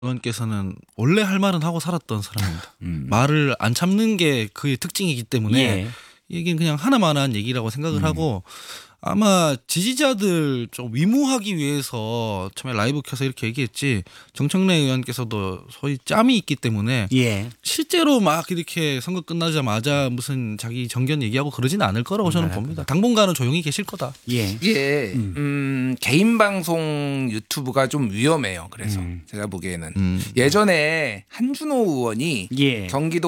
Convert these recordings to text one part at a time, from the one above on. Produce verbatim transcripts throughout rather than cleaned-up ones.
의원께서는 원래 할 말은 하고 살았던 사람입니다. 음. 말을 안 참는 게 그의 특징이기 때문에 예. 이게 그냥 하나만한 얘기라고 생각을 음. 하고 아마 지지자들 좀 위무하기 위해서 처음에 라이브 켜서 이렇게 얘기했지 정청래 의원께서도 소위 짬이 있기 때문에 예. 실제로 막 이렇게 선거 끝나자마자 무슨 자기 정견 얘기하고 그러지는 않을 거라고 저는 네. 봅니다. 당분간은 조용히 계실 거다. 예. 이게 음. 음, 개인 방송 유튜브가 좀 위험해요. 그래서 음. 제가 보기에는 음. 예전에 한준호 의원이 예.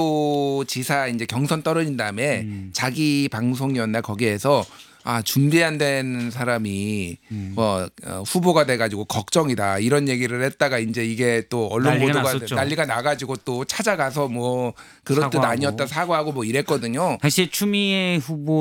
경기도 지사 이제 경선 떨어진 다음에 음. 자기 방송이었나 거기에서 아 준비 안 된 사람이 음. 뭐 어, 후보가 돼가지고 걱정이다 이런 얘기를 했다가 이제 이게 또 언론 난리가 보도가 났었죠. 난리가 나가지고 또 찾아가서 뭐 그럴 듯 사과하고. 아니었다 사과하고 뭐 이랬거든요. 사실 추미애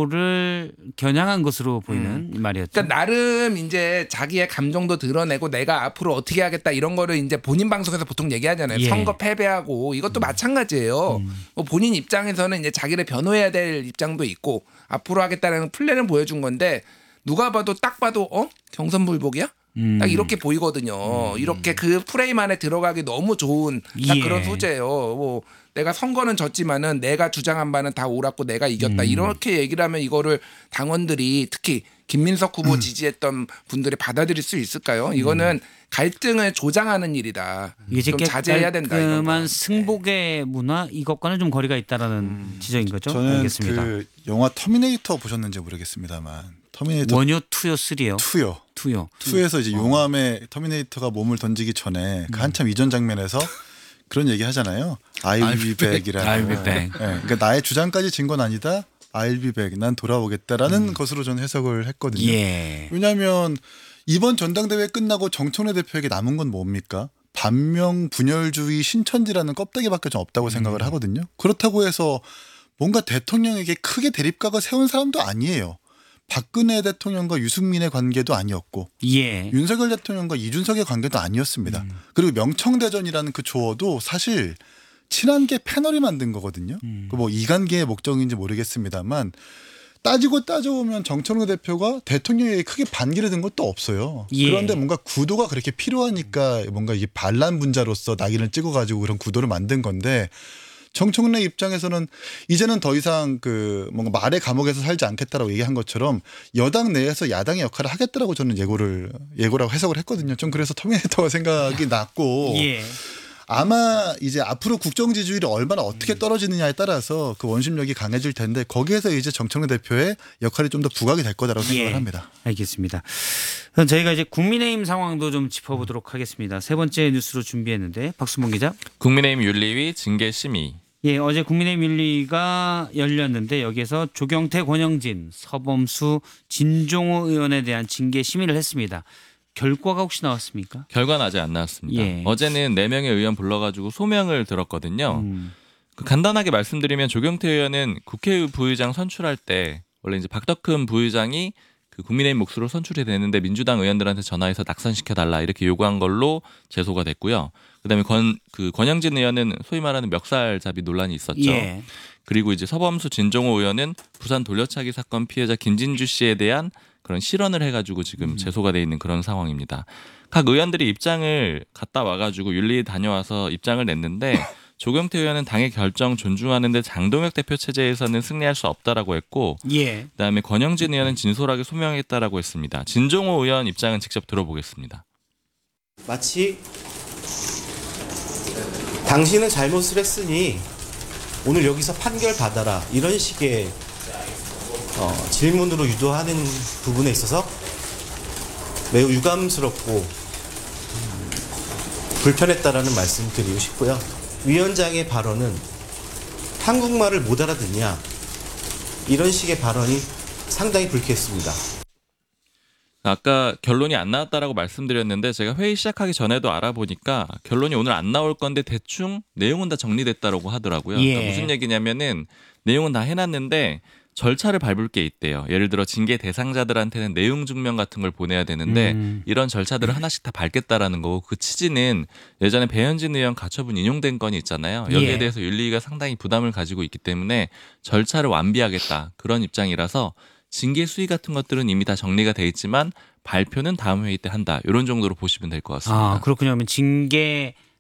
후보를 겨냥한 것으로 보이는 말이었죠. 그러니까 나름 이제 자기의 감정도 드러내고 내가 앞으로 어떻게 하겠다 이런 거를 이제 본인 방송에서 보통 얘기하잖아요. 예. 선거 패배하고 이것도 마찬가지예요. 음. 뭐 본인 입장에서는 이제 자기를 변호해야 될 입장도 있고 앞으로 하겠다는 플랜을 보여준 건데 누가 봐도 딱 봐도 어 경선 불복이야? 음. 딱 이렇게 보이거든요. 이렇게 그 프레임 안에 들어가기 너무 좋은 딱 예. 그런 소재예요. 뭐 내가 선거는 졌지만은 내가 주장한 바는 다 옳았고 내가 이겼다 음. 이렇게 얘기를 하면 이거를 당원들이 특히 김민석 후보 지지했던 분들이 받아들일 수 있을까요? 이거는 갈등을 조장하는 일이다. 이게 좀 자제해야 된다. 이런 깔끔한 건. 승복의 문화 이것과는 좀 거리가 있다라는 지적인 거죠. 저는 알겠습니다. 그 영화 터미네이터 보셨는지 모르겠습니다만 터미네이터 원요 투요 쓰리요. 투요. 투요. 투에서 이제 용암에 터미네이터가 몸을 던지기 전에 그 한참 이전 장면에서 그런 얘기 하잖아요. I'll be back이라고. I'll be back. 네, 그러니까 나의 주장까지 진 건 아니다. I'll be back. 난 돌아오겠다라는 음. 것으로 저는 해석을 했거든요. 예. 왜냐하면 이번 전당대회 끝나고 정청래 대표에게 남은 건 뭡니까? 반명 분열주의 신천지라는 껍데기밖에 좀 없다고 생각을 하거든요. 그렇다고 해서 뭔가 대통령에게 크게 대립각을 세운 사람도 아니에요. 박근혜 대통령과 유승민의 관계도 아니었고 예. 윤석열 대통령과 이준석의 관계도 아니었습니다. 그리고 명청대전이라는 그 조어도 사실 친한계 패널이 만든 거거든요. 음. 그 뭐 이관계의 목적인지 모르겠습니다만 따지고 따져보면 정청래 대표가 대통령에게 크게 반기를 든 것도 없어요. 예. 그런데 뭔가 구도가 그렇게 필요하니까 뭔가 이게 반란 분자로서 낙인을 찍어가지고 그런 구도를 만든 건데 정청래 입장에서는 이제는 더 이상 그 뭔가 말의 감옥에서 살지 않겠다라고 얘기한 것처럼 여당 내에서 야당의 역할을 하겠다라고 저는 예고를 예고라고 해석을 했거든요. 좀 그래서 터미네이터가 생각이 났고 예. 아마 이제 앞으로 국정 지지율이 얼마나 어떻게 떨어지느냐에 따라서 그 원심력이 강해질 텐데 거기에서 이제 정청래 대표의 역할이 좀 더 부각이 될 거다라고 생각을 예. 합니다. 알겠습니다. 그럼 저희가 이제 국민의힘 상황도 좀 짚어보도록 하겠습니다. 세 번째 뉴스로 준비했는데 박수봉 기자. 국민의힘 윤리위 징계 심의. 예, 어제 국민의힘 윤리가 열렸는데 여기에서 조경태, 권영진, 서범수, 진종호 의원에 대한 징계 심의를 했습니다. 결과가 혹시 나왔습니까? 결과는 아직 안 나왔습니다. 예. 어제는 네 명의 의원 불러가지고 소명을 들었거든요. 음. 그 간단하게 말씀드리면 조경태 의원은 국회 부의장 선출할 때 원래 이제 박덕흠 부의장이 그 국민의힘 몫으로 선출이 되는데 민주당 의원들한테 전화해서 낙선시켜 달라 이렇게 요구한 걸로 제소가 됐고요. 그다음에 권, 그 권영진 의원은 소위 말하는 멱살잡이 논란이 있었죠. 예. 그리고 이제 서범수 진종호 의원은 부산 돌려차기 사건 피해자 김진주 씨에 대한 그런 실언을 해가지고 지금 제소가 돼 있는 그런 상황입니다. 각 의원들이 입장을 갔다 와가지고 윤리에 다녀와서 입장을 냈는데 조경태 의원은 당의 결정 존중하는데 장동혁 대표 체제에서는 승리할 수 없다라고 했고 예. 그다음에 권영진 의원은 진솔하게 소명했다라고 했습니다. 진종호 의원 입장은 직접 들어보겠습니다. 마치 당신은 잘못을 했으니 오늘 여기서 판결 받아라 이런 식의 어, 질문으로 유도하는 부분에 있어서 매우 유감스럽고 음, 불편했다라는 말씀 드리고 싶고요. 위원장의 발언은 한국말을 못 알아듣냐 이런 식의 발언이 상당히 불쾌했습니다. 아까 결론이 안 나왔다라고 말씀드렸는데 제가 회의 시작하기 전에도 알아보니까 결론이 오늘 안 나올 건데 대충 내용은 다 정리됐다라고 하더라고요. 예. 그러니까 무슨 얘기냐면은 내용은 다 해놨는데 절차를 밟을 게 있대요. 예를 들어 징계 대상자들한테는 내용 증명 같은 걸 보내야 되는데 음. 이런 절차들을 하나씩 다 밟겠다라는 거고 그 취지는 예전에 배현진 의원 가처분 인용된 건이 있잖아요. 여기에 예. 대해서 윤리위가 상당히 부담을 가지고 있기 때문에 절차를 완비하겠다 그런 입장이라서 징계 수위 같은 것들은 이미 다 정리가 돼 있지만 발표는 다음 회의 때 한다. 이런 정도로 보시면 될 것 같습니다. 아, 그렇군요. 그러면 징계